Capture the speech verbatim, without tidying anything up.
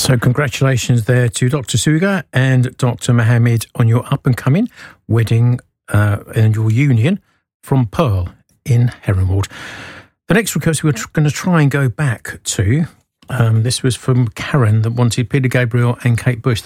So congratulations there to Doctor Suga and Doctor Mohammed on your up-and-coming wedding uh, and your union from Pearl in Herringwald. The next request we're tr- going to try and go back to, um, this was from Karen that wanted Peter Gabriel and Kate Bush.